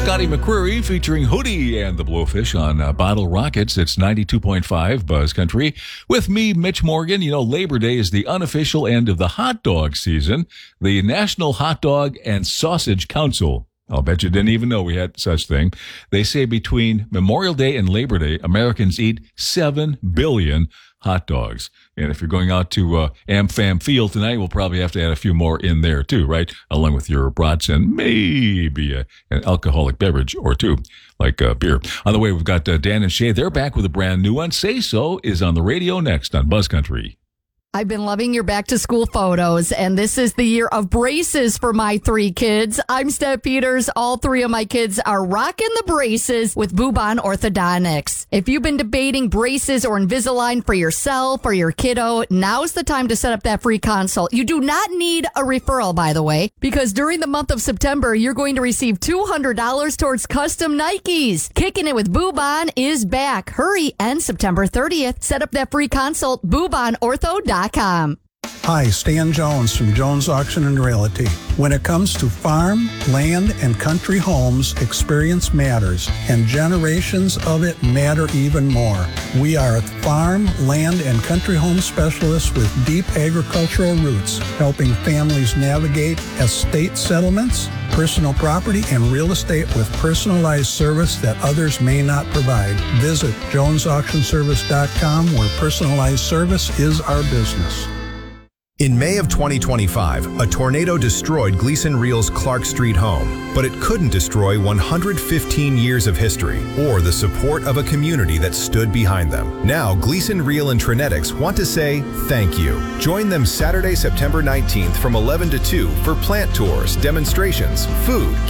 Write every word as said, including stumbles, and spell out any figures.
Scotty McCreery featuring Hootie and the Blowfish on uh, Bottle Rockets. It's ninety-two point five Buzz Country. With me, Mitch Morgan. You know, Labor Day is the unofficial end of the hot dog season. The National Hot Dog and Sausage Council, I'll bet you didn't even know we had such thing. They say between Memorial Day and Labor Day, Americans eat seven billion hot dogs. And if you're going out to uh, AmFam Field tonight, we'll probably have to add a few more in there too, right? Along with your brats and maybe a, an alcoholic beverage or two, like uh, beer. On the way, we've got uh, Dan and Shay. They're back with a brand new one. Say So is on the radio next on Buzz Country. I've been loving your back to school photos, and this is the year of braces for my three kids. I'm Steph Peters. All three of my kids are rocking the braces with Bubon Orthodontics. If you've been debating braces or Invisalign for yourself or your kiddo, now's the time to set up that free consult. You do not need a referral, by the way, because during the month of September, you're going to receive two hundred dollars towards custom Nikes. Kicking It with Bubon is back. Hurry, and September thirtieth. Set up that free consult, Bubon Ortho dot com. Hi, Stan Jones from Jones Auction and Realty. When it comes to farm, land, and country homes, experience matters, and generations of it matter even more. We are farm, land, and country home specialists with deep agricultural roots, helping families navigate estate settlements, personal property, and real estate with personalized service that others may not provide. Visit jones auction service dot com, where personalized service is our business. In May of twenty twenty-five, a tornado destroyed Gleason Reel's Clark Street home, but it couldn't destroy one hundred fifteen years of history or the support of a community that stood behind them. Now, Gleason Reel and Trinetics want to say thank you. Join them Saturday, September nineteenth from eleven to two for plant tours, demonstrations, food,